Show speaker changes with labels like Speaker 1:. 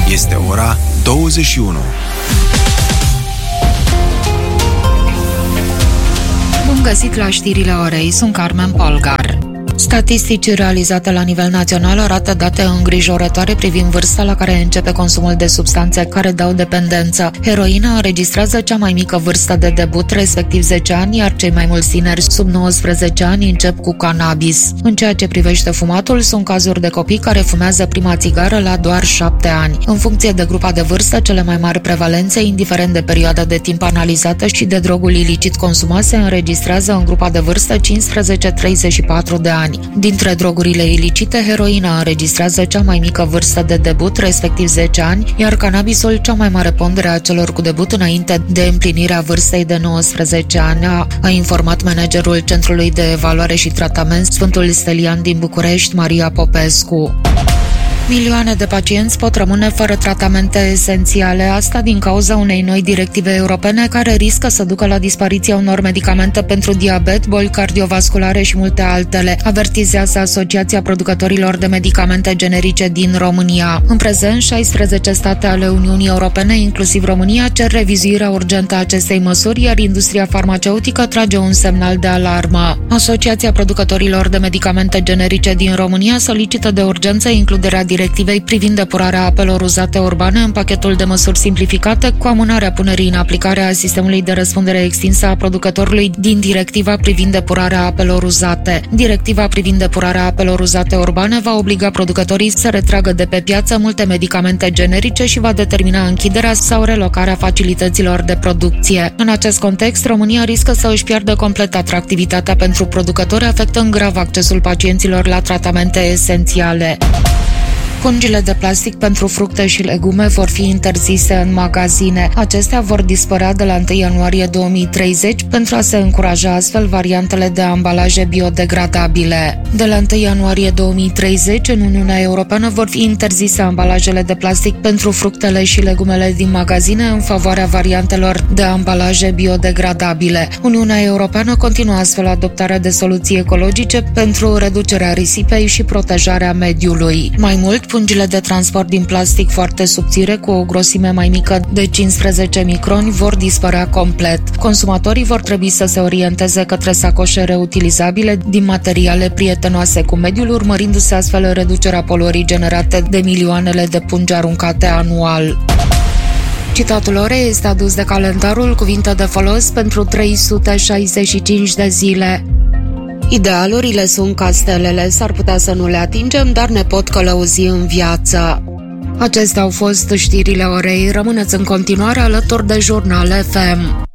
Speaker 1: Este ora 21.
Speaker 2: Bun găsit la știrile orei, sunt Carmen Polgar. Statistici realizate la nivel național arată date îngrijorătoare privind vârsta la care începe consumul de substanțe care dau dependență. Heroina înregistrează cea mai mică vârstă de debut, respectiv 10 ani, iar cei mai mulți tineri sub 19 ani încep cu cannabis. În ceea ce privește fumatul, sunt cazuri de copii care fumează prima țigară la doar 7 ani. În funcție de grupa de vârstă, cele mai mari prevalențe, indiferent de perioada de timp analizată și de drogul ilicit consumat, se înregistrează în grupa de vârstă 15-34 de ani. Dintre drogurile ilicite, heroina înregistrează cea mai mică vârstă de debut, respectiv 10 ani, iar cannabisul cea mai mare pondere a celor cu debut înainte de împlinirea vârstei de 19 ani, a informat managerul Centrului de Evaluare și Tratament Sfântul Stelian din București, Maria Popescu. Milioane de pacienți pot rămâne fără tratamente esențiale, asta din cauza unei noi directive europene care riscă să ducă la dispariția unor medicamente pentru diabet, boli cardiovasculare și multe altele, avertizează Asociația Producătorilor de Medicamente Generice din România. În prezent, 16 state ale Uniunii Europene, inclusiv România, cer revizuirea urgentă a acestei măsuri, iar industria farmaceutică trage un semnal de alarmă. Asociația Producătorilor de Medicamente Generice din România solicită de urgență includerea directivei privind depurarea apelor uzate urbane în pachetul de măsuri simplificate, cu amânarea punerii în aplicare a sistemului de răspundere extinsă a producătorului din directiva privind depurarea apelor uzate. Directiva privind depurarea apelor uzate urbane va obliga producătorii să retragă de pe piață multe medicamente generice și va determina închiderea sau relocarea facilităților de producție. În acest context, România riscă să își piardă complet atractivitatea pentru producători, afectând grav accesul pacienților la tratamente esențiale. Pungile de plastic pentru fructe și legume vor fi interzise în magazine. Acestea vor dispărea de la 1 ianuarie 2030 pentru a se încuraja astfel variantele de ambalaje biodegradabile. De la 1 ianuarie 2030, în Uniunea Europeană vor fi interzise ambalajele de plastic pentru fructele și legumele din magazine în favoarea variantelor de ambalaje biodegradabile. Uniunea Europeană continuă astfel adoptarea de soluții ecologice pentru reducerea risipei și protejarea mediului. Mai mult, pungile de transport din plastic foarte subțire, cu o grosime mai mică de 15 microni, vor dispărea complet. Consumatorii vor trebui să se orienteze către sacoșe reutilizabile din materiale prietenoase cu mediul, urmărindu-se astfel reducerea poluării generate de milioanele de pungi aruncate anual. Citatul orei este adus de calendarul Cuvinte de folos pentru 365 de zile. Idealurile sunt ca stelele, s-ar putea să nu le atingem, dar ne pot călăuzi în viață. Acestea au fost știrile orei, rămâneți în continuare alături de Jurnal FM.